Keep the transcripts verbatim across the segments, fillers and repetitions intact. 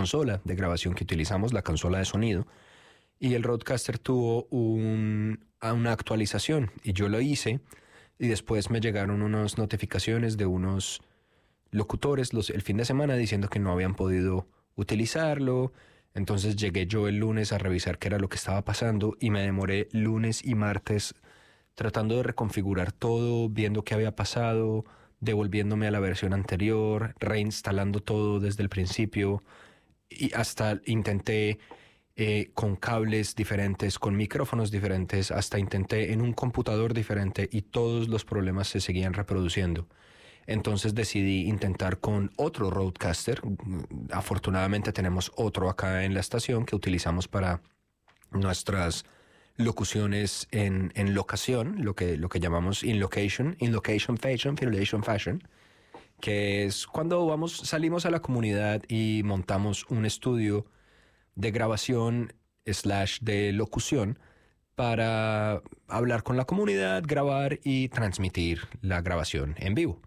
consola de grabación que utilizamos, la consola de sonido, y el Rodecaster tuvo un, una actualización y yo lo hice y después me llegaron unas notificaciones de unos locutores los, el fin de semana diciendo que no habían podido utilizarlo. Entonces llegué yo el lunes a revisar qué era lo que estaba pasando y me demoré lunes y martes tratando de reconfigurar todo, viendo qué había pasado, devolviéndome a la versión anterior, reinstalando todo desde el principio y hasta intenté eh, con cables diferentes, con micrófonos diferentes, hasta intenté en un computador diferente y todos los problemas se seguían reproduciendo. Entonces decidí intentar con otro Rodecaster. Afortunadamente tenemos otro acá en la estación que utilizamos para nuestras locuciones en, en locación, lo que, lo que llamamos in location, in location fashion, filiation fashion, que es cuando vamos, salimos a la comunidad y montamos un estudio de grabación slash de locución para hablar con la comunidad, grabar y transmitir la grabación en vivo.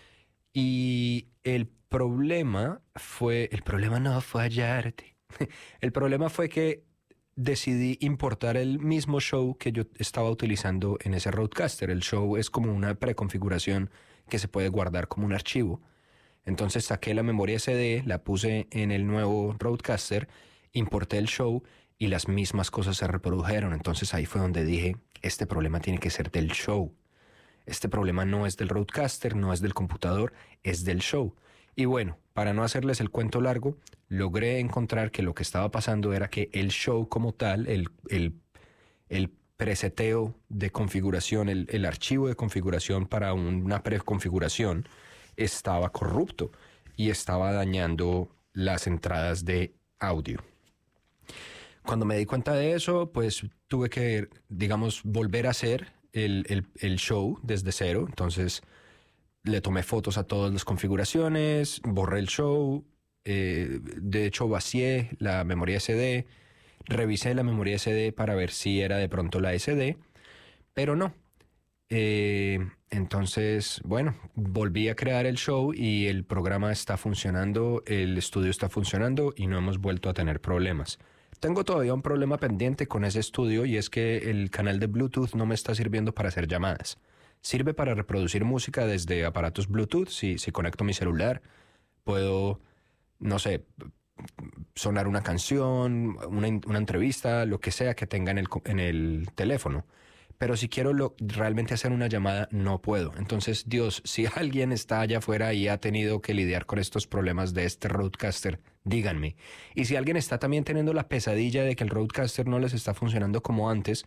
Y el problema fue, el problema no fue hallarte. El problema fue que decidí importar el mismo show que yo estaba utilizando en ese Rodecaster. El show es como una preconfiguración que se puede guardar como un archivo. Entonces saqué la memoria ese de, la puse en el nuevo Rodecaster, importé el show y las mismas cosas se reprodujeron. Entonces ahí fue donde dije, este problema tiene que ser del show. Este problema no es del Rodecaster, no es del computador, es del show. Y bueno, para no hacerles el cuento largo, logré encontrar que lo que estaba pasando era que el show como tal, el, el, el preseteo de configuración, el, el archivo de configuración para una preconfiguración estaba corrupto y estaba dañando las entradas de audio. Cuando me di cuenta de eso, pues tuve que, digamos, volver a hacer el, el, el show desde cero. Entonces le tomé fotos a todas las configuraciones, borré el show, eh, de hecho vacié la memoria ese de, revisé la memoria ese de para ver si era de pronto la ese de, pero no. Eh, entonces, bueno, volví a crear el show y el programa está funcionando, el estudio está funcionando y no hemos vuelto a tener problemas. Tengo todavía un problema pendiente con ese estudio y es que el canal de Bluetooth no me está sirviendo para hacer llamadas. Sirve para reproducir música desde aparatos Bluetooth. Si, si conecto mi celular, puedo, no sé, sonar una canción, una, una entrevista, lo que sea que tenga en el, en el teléfono. Pero si quiero lo, realmente hacer una llamada, no puedo. Entonces, Dios, si alguien está allá afuera y ha tenido que lidiar con estos problemas de este Rodecaster, díganme. Y si alguien está también teniendo la pesadilla de que el Rodecaster no les está funcionando como antes,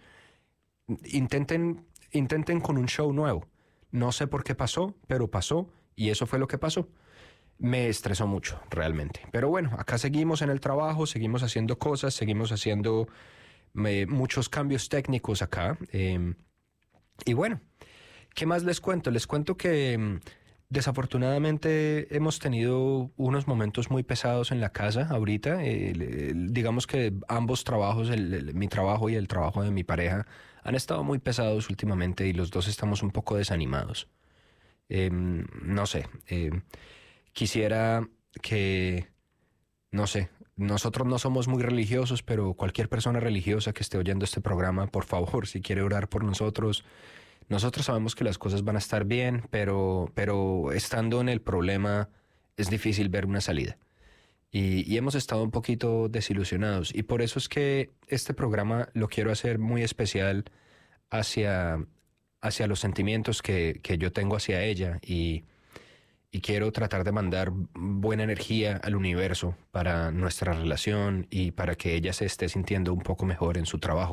intenten, intenten con un show nuevo. No sé por qué pasó, pero pasó y eso fue lo que pasó. Me estresó mucho, realmente. Pero bueno, acá seguimos en el trabajo, seguimos haciendo cosas, seguimos haciendo eh, muchos cambios técnicos acá. Eh, y bueno, ¿qué más les cuento? Les cuento que eh, desafortunadamente hemos tenido unos momentos muy pesados en la casa ahorita. Eh, digamos que ambos trabajos, el, el, mi trabajo y el trabajo de mi pareja, han estado muy pesados últimamente y los dos estamos un poco desanimados. Eh, no sé, eh, quisiera que, no sé, nosotros no somos muy religiosos, pero cualquier persona religiosa que esté oyendo este programa, por favor, si quiere orar por nosotros. Nosotros sabemos que las cosas van a estar bien, pero, pero estando en el problema es difícil ver una salida. Y, y hemos estado un poquito desilusionados. Y por eso es que este programa lo quiero hacer muy especial hacia, hacia los sentimientos que, que yo tengo hacia ella. Y, y quiero tratar de mandar buena energía al universo para nuestra relación y para que ella se esté sintiendo un poco mejor en su trabajo.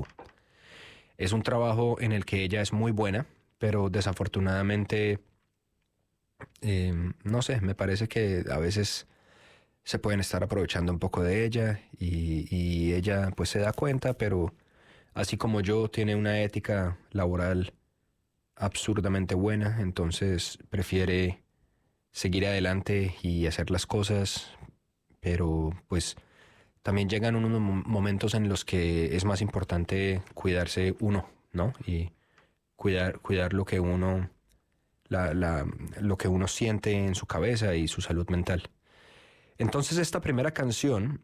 Es un trabajo en el que ella es muy buena, pero desafortunadamente, eh, no sé, me parece que a veces se pueden estar aprovechando un poco de ella y, y ella pues se da cuenta, pero así como yo tiene una ética laboral absurdamente buena, entonces prefiere seguir adelante y hacer las cosas, pero pues también llegan unos momentos en los que es más importante cuidarse uno, ¿no? Y cuidar, cuidar lo que uno, la, la, lo que uno siente en su cabeza y su salud mental. Entonces esta primera canción